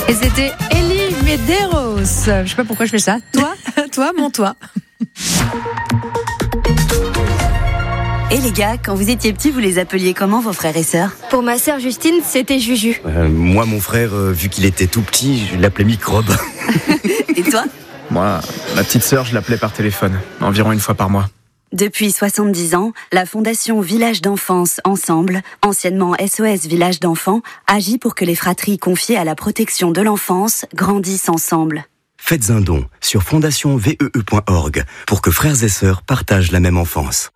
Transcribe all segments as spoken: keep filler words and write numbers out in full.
Et c'était Elie Medeiros. Je sais pas pourquoi je fais ça. Toi, toi, mon toi. Et les gars, quand vous étiez petits, vous les appeliez comment vos frères et sœurs ? Pour ma sœur Justine, c'était Juju. Euh, moi, mon frère, euh, vu qu'il était tout petit, je l'appelais Microbe. Et toi ? Moi, ma petite sœur, je l'appelais par téléphone, environ une fois par mois. Depuis soixante-dix ans, la Fondation Village d'Enfance Ensemble, anciennement S O S Village d'Enfants, agit pour que les fratries confiées à la protection de l'enfance grandissent ensemble. Faites un don sur fondation v e e point org pour que frères et sœurs partagent la même enfance.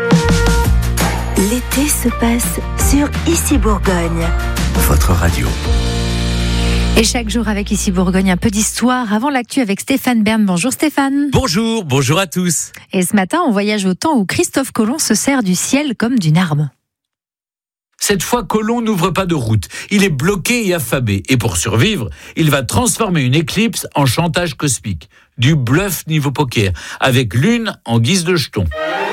L'été se passe sur Ici Bourgogne. Votre radio. Et chaque jour avec Ici Bourgogne, un peu d'histoire avant l'actu avec Stéphane Bern. Bonjour Stéphane. Bonjour, bonjour à tous. Et ce matin, on voyage au temps où Christophe Colomb se sert du ciel comme d'une arme. Cette fois, Colomb n'ouvre pas de route. Il est bloqué et affamé. Et pour survivre, il va transformer une éclipse en chantage cosmique. Du bluff niveau poker, avec lune en guise de jeton.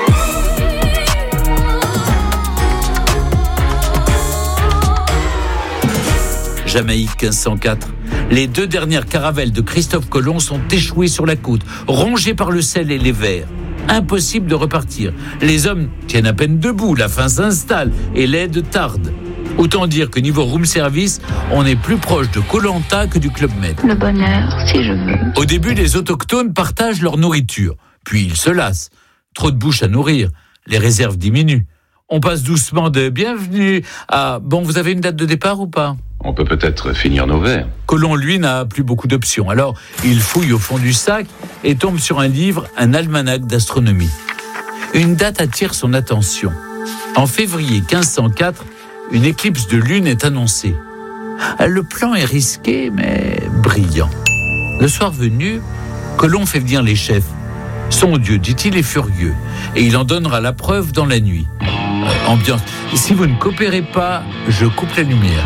Jamaïque quinze cent quatre. Les deux dernières caravelles de Christophe Colomb sont échouées sur la côte, rongées par le sel et les vers. Impossible de repartir. Les hommes tiennent à peine debout, la faim s'installe et l'aide tarde. Autant dire que niveau room service, on est plus proche de Koh-Lanta que du Club Med. Le bonheur, si je veux. Au début, les autochtones partagent leur nourriture. Puis ils se lassent. Trop de bouches à nourrir. Les réserves diminuent. On passe doucement de « bienvenue » à « bon, vous avez une date de départ ou pas ?» On peut peut-être finir nos verres. Colomb, lui, n'a plus beaucoup d'options. Alors, il fouille au fond du sac et tombe sur un livre, un almanach d'astronomie. Une date attire son attention. En février quinze cent quatre, une éclipse de lune est annoncée. Le plan est risqué, mais brillant. Le soir venu, Colomb fait venir les chefs. Son Dieu, dit-il, est furieux, et il en donnera la preuve dans la nuit. Euh, ambiance. Si vous ne coopérez pas, je coupe la lumière.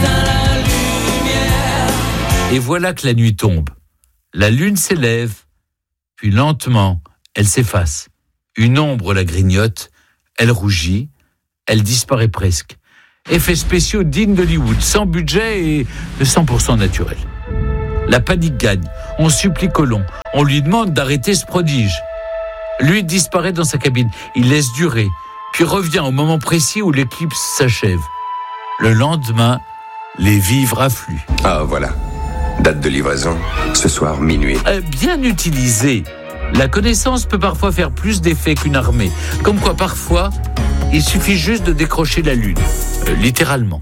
Et voilà que la nuit tombe. La lune s'élève, puis lentement, elle s'efface. Une ombre la grignote, elle rougit, elle disparaît presque. Effets spéciaux dignes d'Hollywood, sans budget et de cent pour cent naturel. La panique gagne. On supplie Colomb. On lui demande d'arrêter ce prodige. Lui disparaît dans sa cabine. Il laisse durer, puis revient au moment précis où l'éclipse s'achève. Le lendemain, les vivres affluent. Ah, voilà. Date de livraison, ce soir, minuit. Euh, bien utilisé, la connaissance peut parfois faire plus d'effet qu'une armée. Comme quoi, parfois, il suffit juste de décrocher la lune. Euh, littéralement.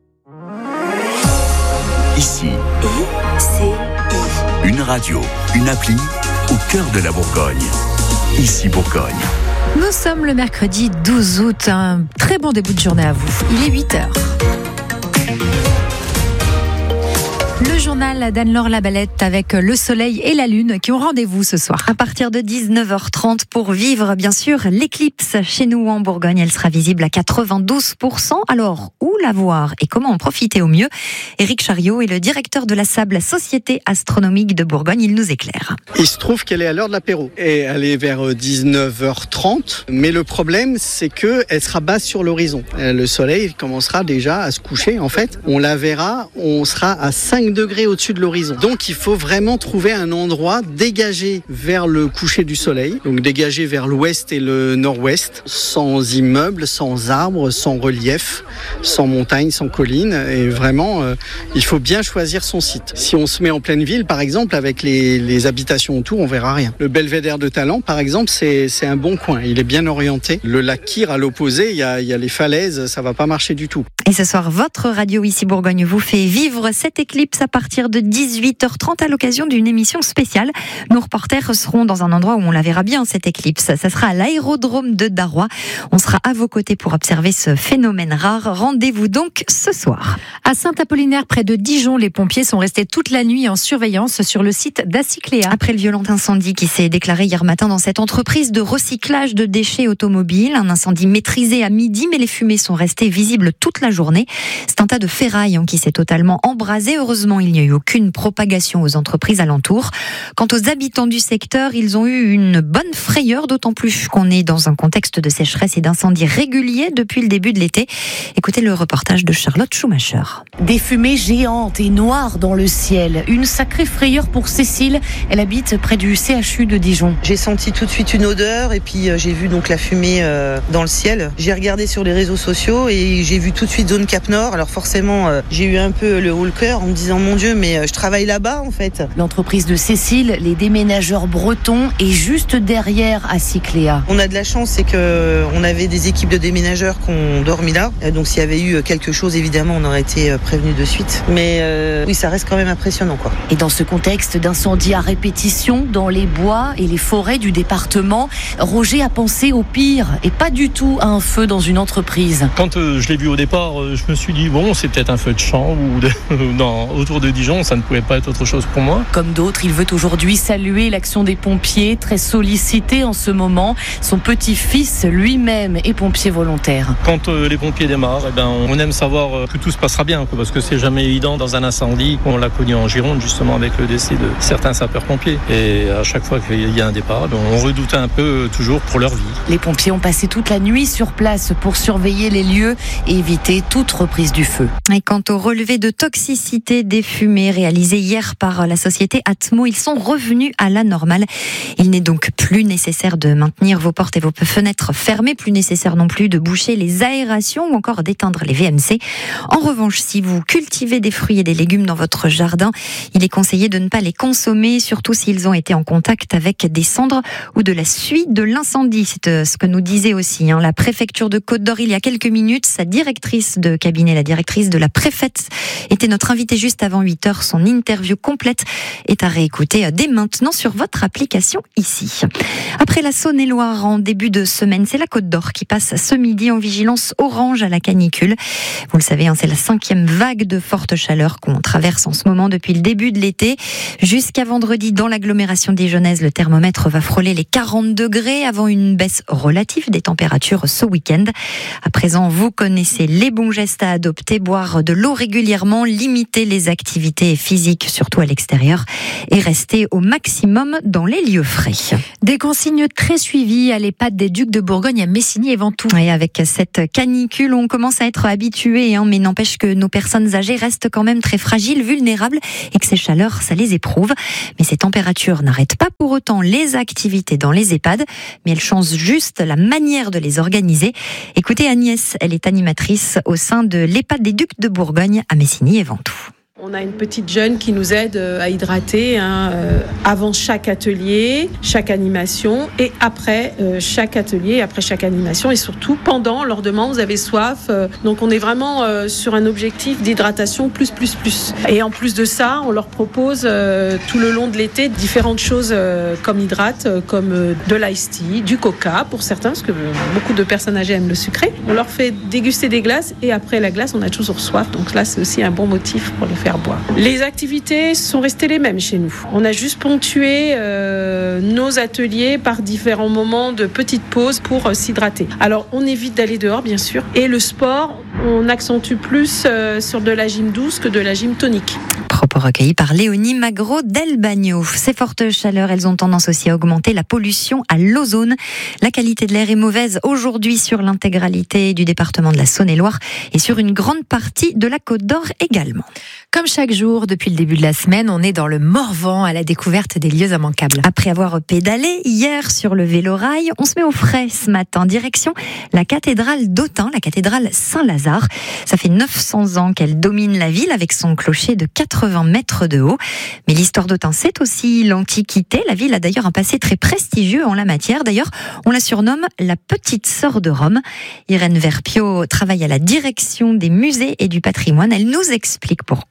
Ici. I-C-I. Une radio, une appli au cœur de la Bourgogne. Ici Bourgogne. Nous sommes le mercredi douze août. Un très bon début de journée à vous. Il est huit heures. Le journal d'Anne-Laure Labalette avec le soleil et la lune qui ont rendez-vous ce soir. À partir de dix-neuf heures trente pour vivre, bien sûr, l'éclipse chez nous en Bourgogne. Elle sera visible à quatre-vingt-douze pour cent. Alors, où la voir et comment en profiter au mieux ? Éric Chariot est le directeur de la S A B, la Société Astronomique de Bourgogne. Il nous éclaire. Il se trouve qu'elle est à l'heure de l'apéro et elle est vers dix-neuf heures trente. Mais le problème, c'est qu'elle sera basse sur l'horizon. Le soleil commencera déjà à se coucher, en fait. On la verra, on sera à cinq degrés au-dessus de l'horizon. Donc il faut vraiment trouver un endroit dégagé vers le coucher du soleil, donc dégagé vers l'ouest et le nord-ouest, sans immeubles, sans arbres, sans relief, sans montagnes, sans collines. Et vraiment, euh, il faut bien choisir son site. Si on se met en pleine ville, par exemple, avec les, les habitations autour, on verra rien. Le belvédère de Talent, par exemple, c'est, c'est un bon coin. Il est bien orienté. Le lac Kyr, à l'opposé, il y a, il y a les falaises, ça va pas marcher du tout. Et ce soir, votre radio Ici Bourgogne vous fait vivre cette éclipse à partir de dix-huit heures trente à l'occasion d'une émission spéciale. Nos reporters seront dans un endroit où on la verra bien, cette éclipse. Ça sera à l'aérodrome de Darrois. On sera à vos côtés pour observer ce phénomène rare. Rendez-vous donc ce soir. À Saint-Apollinaire, près de Dijon, les pompiers sont restés toute la nuit en surveillance sur le site d'Acycléa. Après le violent incendie qui s'est déclaré hier matin dans cette entreprise de recyclage de déchets automobiles, un incendie maîtrisé à midi, mais les fumées sont restées visibles toute la journée. C'est un tas de ferraille qui s'est totalement embrasé. Heureusement, il n'y a eu aucune propagation aux entreprises alentours. Quant aux habitants du secteur, ils ont eu une bonne frayeur, d'autant plus qu'on est dans un contexte de sécheresse et d'incendies réguliers depuis le début de l'été. Écoutez le reportage de Charlotte Schumacher. Des fumées géantes et noires dans le ciel. Une sacrée frayeur pour Cécile. Elle habite près du C H U de Dijon. J'ai senti tout de suite une odeur et puis euh, j'ai vu donc la fumée euh, dans le ciel. J'ai regardé sur les réseaux sociaux et j'ai vu tout de suite zone Cap Nord. Alors forcément, euh, j'ai eu un peu le haut le cœur en me disant mon Dieu, mais euh, je travaille là-bas en fait. L'entreprise de Cécile, les déménageurs bretons, est juste derrière à Cycléa. On a de la chance, c'est que on avait des équipes de déménageurs qui ont dormi là. Donc s'il y avait eu quelque chose, évidemment, on aurait été prévenu de suite. Mais euh, oui, ça reste quand même impressionnant, quoi. Et dans ce contexte d'incendie à répétition dans les bois et les forêts du département, Roger a pensé au pire et pas du tout à un feu dans une entreprise. Quand euh, je l'ai vu au départ, euh, je me suis dit bon, c'est peut-être un feu de champ ou de, dans, autour de Dijon, ça ne pouvait pas être autre chose pour moi. Comme d'autres, il veut aujourd'hui saluer l'action des pompiers, très sollicités en ce moment. Son petit-fils lui-même est pompier volontaire. Quand euh, les pompiers démarrent, eh ben, on aime savoir euh, que tout se passera bien, quoi, parce que c'est jamais évident dans un incendie. On l'a connu en Gironde justement avec le décès de certains sapeurs-pompiers. Et à chaque fois qu'il y a un départ, on redoute un peu euh, toujours pour leur vie. Les pompiers ont passé toute la nuit sur place pour surveiller les lieux et éviter toute reprise du feu. Et quant au relevé de toxicité des fumées réalisé hier par la société Atmo, ils sont revenus à la normale. Il n'est donc plus nécessaire de maintenir vos portes et vos fenêtres fermées, plus nécessaire non plus de boucher les aérations ou encore d'éteindre les V M C. En revanche, si vous cultivez des fruits et des légumes dans votre jardin, il est conseillé de ne pas les consommer, surtout s'ils ont été en contact avec des cendres ou de la suie de l'incendie. C'est ce que nous disait aussi hein, la préfecture de Côte-d'Or il y a quelques minutes. Sa directrice de cabinet, la directrice de la préfète, était notre invitée juste avant huit heures. Son interview complète est à réécouter dès maintenant sur votre application ici. Après la Saône-et-Loire en début de semaine, c'est la Côte-d'Or qui passe ce midi en vigilance orange à la canicule. Vous le savez, hein, c'est la cinquième vague de forte chaleur qu'on traverse en ce moment depuis le début de l'été. Jusqu'à vendredi, dans l'agglomération dijonnaise, le thermomètre va frôler les quarante degrés avant une baisse relative des températures ce week-end. À présent, vous connaissez les bons gestes à adopter, boire de l'eau régulièrement, limiter les activités physiques, surtout à l'extérieur, et rester au maximum dans les lieux frais. Des consignes très suivies à l'EHPAD des Ducs de Bourgogne à Messigny et Ventoux. Et avec cette canicule, on commence à être habitué, hein, mais n'empêche que nos personnes âgées restent quand même très fragiles, vulnérables, et que ces chaleurs, ça les éprouve. Mais ces températures n'arrêtent pas pour autant les activités dans les EHPAD, mais elles changent juste la manière de les organiser. Écoutez Agnès, elle est animatrice au sein de l'EHPAD des Ducs de Bourgogne à Messigny et Ventoux. On a une petite jeune qui nous aide à hydrater hein, euh, avant chaque atelier, chaque animation et après euh, chaque atelier, après chaque animation et surtout pendant, on leur demande, vous avez soif. Euh, donc on est vraiment euh, sur un objectif d'hydratation plus, plus, plus. Et en plus de ça, on leur propose euh, tout le long de l'été différentes choses euh, comme hydrate, euh, comme euh, de l'ice tea, du coca pour certains, parce que euh, beaucoup de personnes âgées aiment le sucré. On leur fait déguster des glaces et après la glace, on a toujours soif. Donc là, c'est aussi un bon motif pour les faire boire. Les activités sont restées les mêmes chez nous. On a juste ponctué euh, nos ateliers par différents moments de petites pauses pour euh, s'hydrater. Alors, on évite d'aller dehors, bien sûr. Et le sport, on accentue plus euh, sur de la gym douce que de la gym tonique. Propos recueillis par Léonie Magro d'El Bagno. Ces fortes chaleurs, elles ont tendance aussi à augmenter la pollution à l'ozone. La qualité de l'air est mauvaise aujourd'hui sur l'intégralité du département de la Saône-et-Loire et sur une grande partie de la Côte d'Or également. Comme chaque jour, depuis le début de la semaine, on est dans le Morvan à la découverte des lieux immanquables. Après avoir pédalé hier sur le vélo-rail, on se met au frais ce matin, direction la cathédrale d'Autun, la cathédrale Saint-Lazare. Ça fait neuf cents ans qu'elle domine la ville avec son clocher de quatre-vingts mètres de haut. Mais l'histoire d'Autun, c'est aussi l'Antiquité. La ville a d'ailleurs un passé très prestigieux en la matière. D'ailleurs, on la surnomme la petite sœur de Rome. Irène Verpio travaille à la direction des musées et du patrimoine. Elle nous explique pourquoi.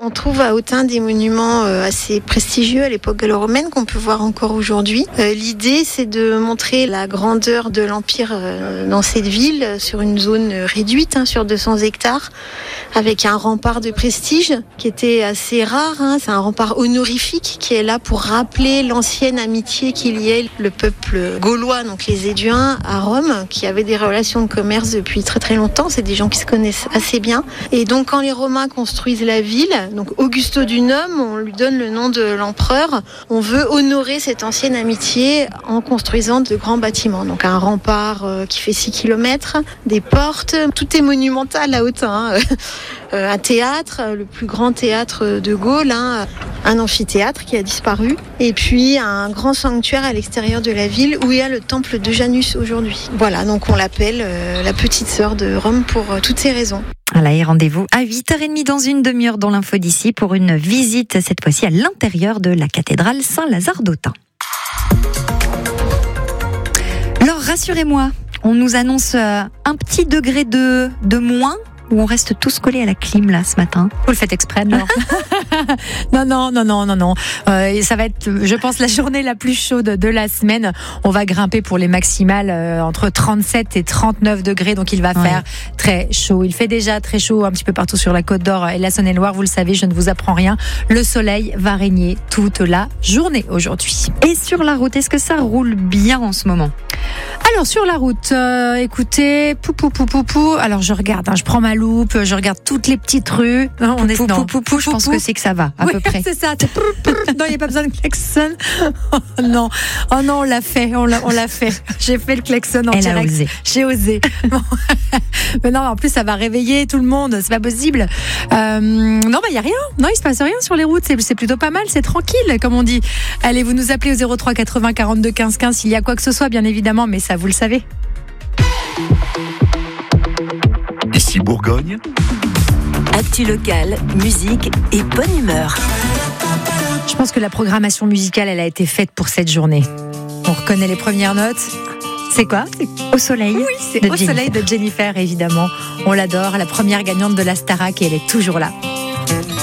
On trouve à Autun des monuments assez prestigieux à l'époque gallo-romaine qu'on peut voir encore aujourd'hui. L'idée, c'est de montrer la grandeur de l'Empire dans cette ville sur une zone réduite, hein, sur deux cents hectares, avec un rempart de prestige qui était assez rare. Hein. C'est un rempart honorifique qui est là pour rappeler l'ancienne amitié qu'il y ait le peuple gaulois, donc les Éduins, à Rome, qui avaient des relations de commerce depuis très très longtemps. C'est des gens qui se connaissent assez bien. Et donc quand les Romains construisent la ville, donc Augusto Dunum, on lui donne le nom de l'empereur. On veut honorer cette ancienne amitié en construisant de grands bâtiments. Donc un rempart qui fait six kilomètres, des portes, tout est monumental à Autun. Hein. Un théâtre, le plus grand théâtre de Gaulle, hein, un amphithéâtre qui a disparu, et puis un grand sanctuaire à l'extérieur de la ville où il y a le temple de Janus aujourd'hui. Voilà, donc on l'appelle euh, la petite sœur de Rome pour euh, toutes ces raisons. Voilà, et rendez-vous à huit heures trente dans une demi-heure dans l'info d'ici pour une visite, cette fois-ci à l'intérieur de la cathédrale Saint-Lazare d'Autun. Alors rassurez-moi, on nous annonce un petit degré de, de moins, où on reste tous collés à la clim là ce matin. Vous le faites exprès, non? Non, non, non, non, non, non. Euh, ça va être, je pense, la journée la plus chaude de la semaine. On va grimper pour les maximales euh, entre trente-sept et trente-neuf degrés, donc il va faire ouais. très chaud. Il fait déjà très chaud un petit peu partout sur la Côte d'Or et la Saône-et-Loire. Vous le savez, je ne vous apprends rien. Le soleil va régner toute la journée aujourd'hui. Et sur la route, est-ce que ça roule bien en ce moment? Alors sur la route, euh, écoutez, pou pou pou pou pou. Alors je regarde, hein, je prends ma loupe, je regarde toutes les petites rues. Non, on pou, est pou, non. pou, pou, pou, je pense que c'est que ça va à oui, peu près. C'est ça. C'est non, il n'y a pas besoin de klaxon. Oh non, oh non, on l'a fait, on l'a, on l'a fait. J'ai fait le klaxon en Elle direct. a osé. J'ai osé. Mais non, en plus ça va réveiller tout le monde, c'est pas possible. Euh, non, bah il y a rien. Non, il se passe rien sur les routes. C'est, c'est plutôt pas mal, c'est tranquille, comme on dit. Allez, vous nous appelez au zéro trois quatre-vingts quarante-deux quinze quinze s'il y a quoi que ce soit, bien évidemment, mais ça vous le savez. Ici Bourgogne. Actu locale, musique et bonne humeur. Je pense que la programmation musicale, elle a été faite pour cette journée. On reconnaît les premières notes. C'est quoi? C'est Au soleil. Oui, c'est de Au Jennifer. soleil de Jennifer, évidemment. On l'adore, la première gagnante de la Starac et elle est toujours là.